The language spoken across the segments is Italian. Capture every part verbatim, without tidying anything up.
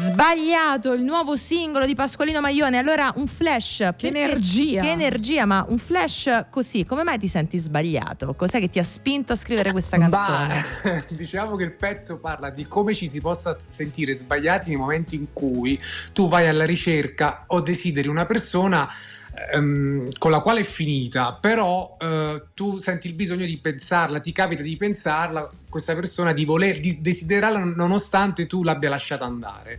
Sbagliato, il nuovo singolo di Pasqualino Maglione. Allora, un flash. Che energia. Che energia, ma un flash così, come mai ti senti sbagliato? Cos'è che ti ha spinto a scrivere questa canzone? Bah, diciamo che il pezzo parla di come ci si possa sentire sbagliati nei momenti in cui tu vai alla ricerca o desideri una persona ehm, con la quale è finita, però eh, tu senti il bisogno di pensarla, ti capita di pensarla, questa persona, di voler, di desiderarla nonostante tu l'abbia lasciata andare.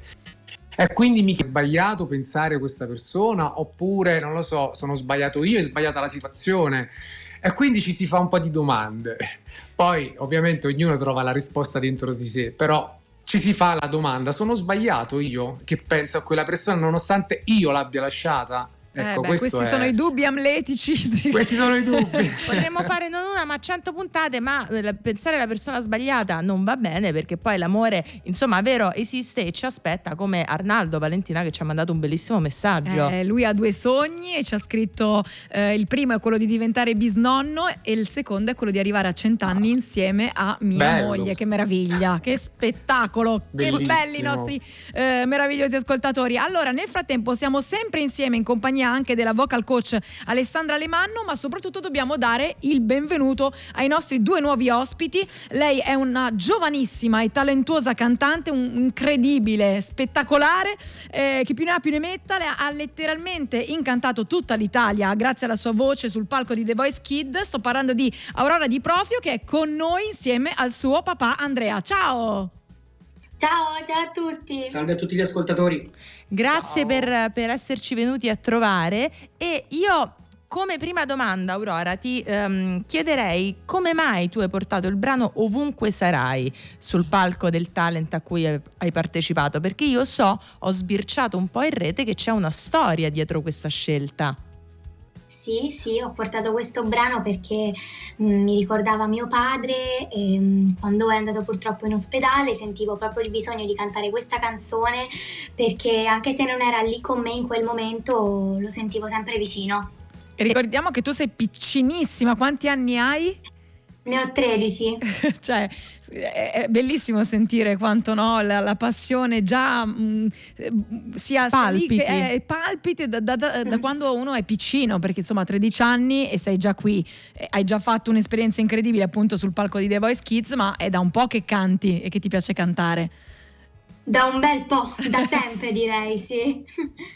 E quindi mi è sbagliato pensare a questa persona, oppure non lo so, sono sbagliato io, è sbagliata la situazione, e quindi ci si fa un po' di domande. Poi ovviamente ognuno trova la risposta dentro di sé, però ci si fa la domanda: sono sbagliato io che penso a quella persona nonostante io l'abbia lasciata? Ecco, eh beh, questi è... sono i dubbi amletici. Questi sono i dubbi. Potremmo fare non una ma cento puntate, ma pensare alla persona sbagliata non va bene, perché poi l'amore, insomma, vero, esiste e ci aspetta, come Arnaldo Valentina, che ci ha mandato un bellissimo messaggio. Eh, lui ha due sogni e ci ha scritto eh, il primo è quello di diventare bisnonno e il secondo è quello di arrivare a cent'anni insieme a mia Bello. moglie. Che meraviglia, che spettacolo. Bellissimo. Che belli i nostri eh, meravigliosi ascoltatori. Allora, nel frattempo siamo sempre insieme in compagnia anche della vocal coach Alessandra Alemanno, ma soprattutto dobbiamo dare il benvenuto ai nostri due nuovi ospiti. Lei è una giovanissima e talentuosa cantante, un incredibile, spettacolare, eh, che più ne ha più ne metta. Le ha letteralmente incantato tutta l'Italia grazie alla sua voce sul palco di The Voice Kids. Sto parlando di Aurora Di Profio, che è con noi insieme al suo papà Andrea. Ciao! Ciao, ciao a tutti. Salve a tutti gli ascoltatori. Grazie per, per esserci venuti a trovare. E io, come prima domanda, Aurora, ti um, chiederei come mai tu hai portato il brano Ovunque Sarai sul palco del talent a cui hai partecipato, perché io so, ho sbirciato un po' in rete, che c'è una storia dietro questa scelta. Sì, sì, ho portato questo brano perché mh, mi ricordava mio padre e mh, quando è andato purtroppo in ospedale sentivo proprio il bisogno di cantare questa canzone, perché anche se non era lì con me in quel momento lo sentivo sempre vicino. E ricordiamo che tu sei piccinissima, quanti anni hai? Ne ho tredici. Cioè, è bellissimo sentire quanto, no, la, la passione già mh, sia palpiti, che è, palpiti da, da, da, da quando uno è piccino, perché insomma tredici anni e sei già qui, hai già fatto un'esperienza incredibile appunto sul palco di The Voice Kids, ma è da un po' che canti e che ti piace cantare. Da un bel po', da sempre direi, sì.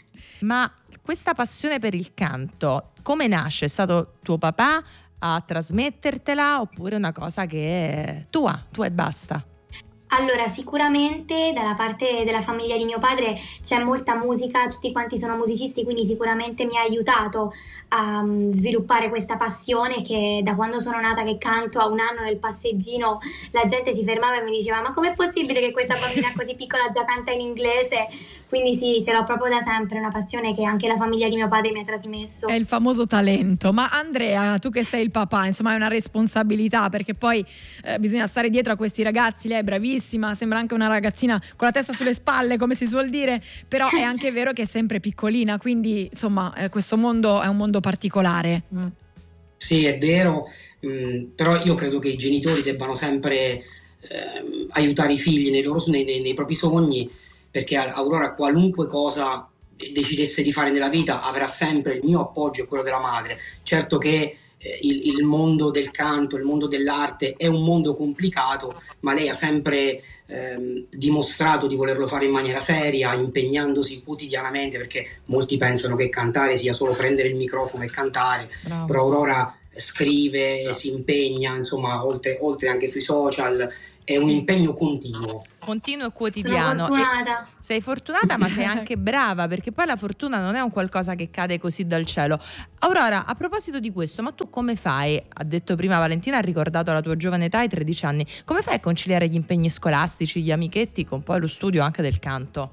Ma questa passione per il canto, come nasce? È stato tuo papà a trasmettertela, oppure una cosa che è tua, tua e basta? Allora, sicuramente dalla parte della famiglia di mio padre c'è molta musica, tutti quanti sono musicisti, quindi sicuramente mi ha aiutato a um, sviluppare questa passione, che da quando sono nata che canto, a un anno nel passeggino la gente si fermava e mi diceva: ma com'è possibile che questa bambina così piccola già canta in inglese? Quindi sì, ce l'ho proprio da sempre, una passione che anche la famiglia di mio padre mi ha trasmesso. È il famoso talento. Ma Andrea, tu che sei il papà, insomma, è una responsabilità, perché poi eh, bisogna stare dietro a questi ragazzi. Lei è bravissima, sembra anche una ragazzina con la testa sulle spalle, come si suol dire, però è anche vero che è sempre piccolina, quindi insomma eh, questo mondo è un mondo particolare. Mm. Sì, è vero, mh, però io credo che i genitori debbano sempre eh, aiutare i figli nei, loro, nei, nei, nei propri sogni, perché Aurora, qualunque cosa decidesse di fare nella vita, avrà sempre il mio appoggio e quello della madre. Certo che eh, il, il mondo del canto, il mondo dell'arte è un mondo complicato, ma lei ha sempre ehm, dimostrato di volerlo fare in maniera seria, impegnandosi quotidianamente, perché molti pensano che cantare sia solo prendere il microfono e cantare. Bravo. Però Aurora scrive, no. si impegna, insomma, oltre, oltre anche sui social. È un sì. impegno continuo. Continuo e quotidiano. Sono fortunata. E sei fortunata, ma sei anche brava, perché poi la fortuna non è un qualcosa che cade così dal cielo. Aurora, a proposito di questo, ma tu come fai? Ha detto prima Valentina, ha ricordato la tua giovane età, i tredici anni. Come fai a conciliare gli impegni scolastici, gli amichetti, con poi lo studio anche del canto?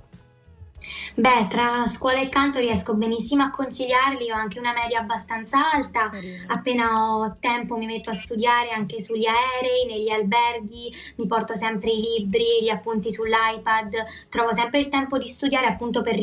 Beh, tra scuola e canto riesco benissimo a conciliarli, ho anche una media abbastanza alta, appena ho tempo mi metto a studiare anche sugli aerei, negli alberghi, mi porto sempre i libri, gli appunti sull'iPad, trovo sempre il tempo di studiare appunto per